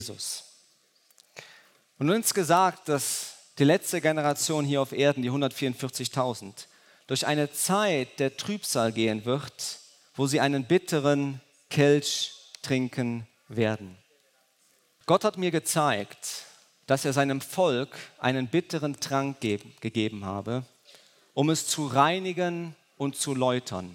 Jesus. Und uns gesagt, dass die letzte Generation hier auf Erden, die 144.000, durch eine Zeit der Trübsal gehen wird, wo sie einen bitteren Kelch trinken werden. Gott hat mir gezeigt, dass er seinem Volk einen bitteren Trank gegeben habe, um es zu reinigen und zu läutern.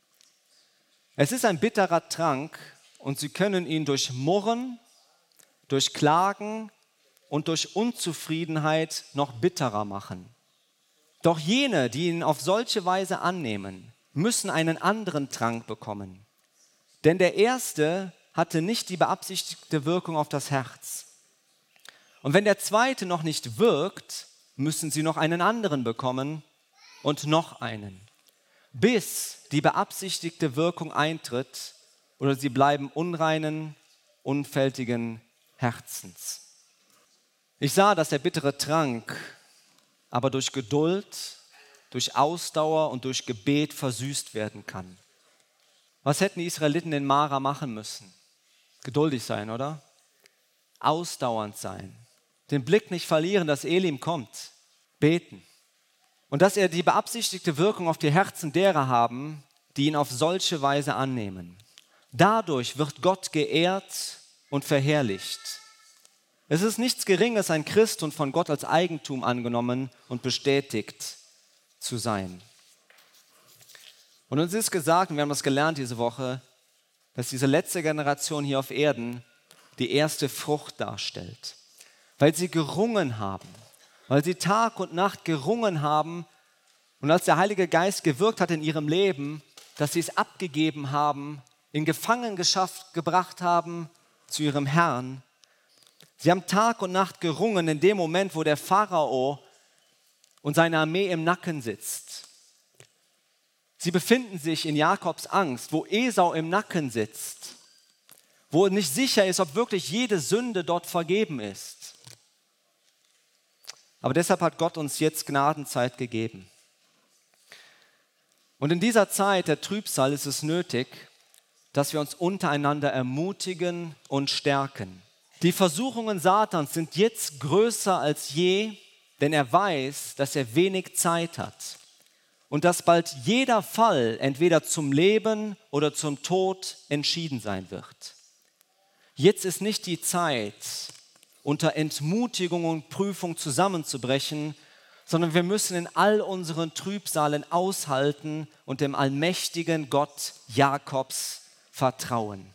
Es ist ein bitterer Trank und sie können ihn durch Murren, durch Klagen und durch Unzufriedenheit noch bitterer machen. Doch jene, die ihn auf solche Weise annehmen, müssen einen anderen Trank bekommen. Denn der erste hatte nicht die beabsichtigte Wirkung auf das Herz. Und wenn der zweite noch nicht wirkt, müssen sie noch einen anderen bekommen und noch einen, bis die beabsichtigte Wirkung eintritt oder sie bleiben unreinen, unfältigen Herzens. Ich sah, dass der bittere Trank aber durch Geduld, durch Ausdauer und durch Gebet versüßt werden kann. Was hätten die Israeliten in Mara machen müssen? Geduldig sein, oder? Ausdauernd sein. Den Blick nicht verlieren, dass Elim kommt. Beten. Und dass er die beabsichtigte Wirkung auf die Herzen derer haben, die ihn auf solche Weise annehmen. Dadurch wird Gott geehrt und verherrlicht. Es ist nichts Geringes, ein Christ und von Gott als Eigentum angenommen und bestätigt zu sein. Und uns ist gesagt, und wir haben das gelernt diese Woche, dass diese letzte Generation hier auf Erden die erste Frucht darstellt. Weil sie gerungen haben, weil sie Tag und Nacht gerungen haben und als der Heilige Geist gewirkt hat in ihrem Leben, dass sie es abgegeben haben, in Gefangenschaft gebracht haben zu ihrem Herrn. Sie haben Tag und Nacht gerungen in dem Moment, wo der Pharao und seine Armee im Nacken sitzt. Sie befinden sich in Jakobs Angst, wo Esau im Nacken sitzt, wo nicht sicher ist, ob wirklich jede Sünde dort vergeben ist. Aber deshalb hat Gott uns jetzt Gnadenzeit gegeben. Und in dieser Zeit der Trübsal ist es nötig, dass wir uns untereinander ermutigen und stärken. Die Versuchungen Satans sind jetzt größer als je, denn er weiß, dass er wenig Zeit hat und dass bald jeder Fall entweder zum Leben oder zum Tod entschieden sein wird. Jetzt ist nicht die Zeit, unter Entmutigung und Prüfung zusammenzubrechen, sondern wir müssen in all unseren Trübsalen aushalten und dem allmächtigen Gott Jakobs vertrauen.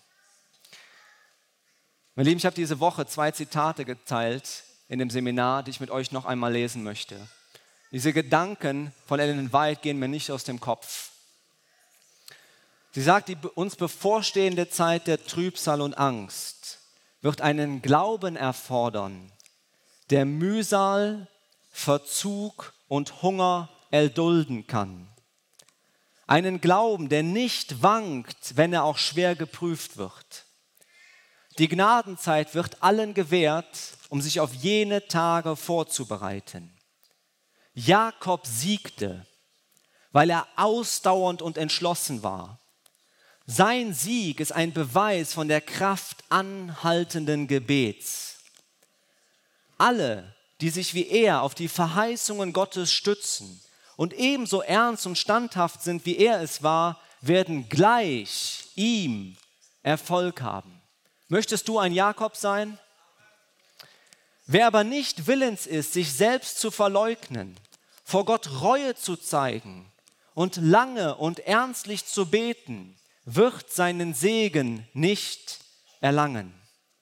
Meine Lieben, ich habe diese Woche 2 Zitate geteilt in dem Seminar, die ich mit euch noch einmal lesen möchte. Diese Gedanken von Ellen White gehen mir nicht aus dem Kopf. Sie sagt, die uns bevorstehende Zeit der Trübsal und Angst wird einen Glauben erfordern, der Mühsal, Verzug und Hunger erdulden kann. Einen Glauben, der nicht wankt, wenn er auch schwer geprüft wird. Die Gnadenzeit wird allen gewährt, um sich auf jene Tage vorzubereiten. Jakob siegte, weil er ausdauernd und entschlossen war. Sein Sieg ist ein Beweis von der Kraft anhaltenden Gebets. Alle, die sich wie er auf die Verheißungen Gottes stützen und ebenso ernst und standhaft sind, wie er es war, werden gleich ihm Erfolg haben. Möchtest du ein Jakob sein? Wer aber nicht willens ist, sich selbst zu verleugnen, vor Gott Reue zu zeigen und lange und ernstlich zu beten, wird seinen Segen nicht erlangen.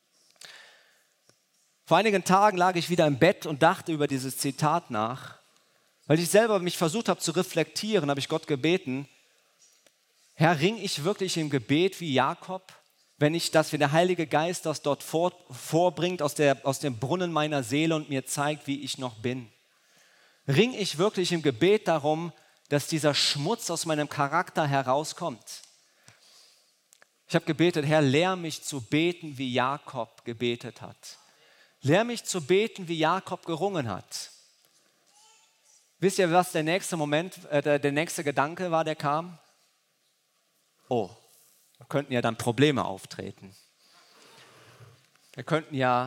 Vor einigen Tagen lag ich wieder im Bett und dachte über dieses Zitat nach. Weil ich selber mich versucht habe zu reflektieren, habe ich Gott gebeten, Herr, ring ich wirklich im Gebet wie Jakob, wenn der Heilige Geist das dort vorbringt aus dem Brunnen meiner Seele und mir zeigt, wie ich noch bin? Ring ich wirklich im Gebet darum, dass dieser Schmutz aus meinem Charakter herauskommt? Ich habe gebetet, Herr, lehr mich zu beten, wie Jakob gebetet hat. Lehr mich zu beten, wie Jakob gerungen hat. Wisst ihr, was der nächste Gedanke war, der kam? Oh, da könnten ja dann Probleme auftreten. Wir könnten ja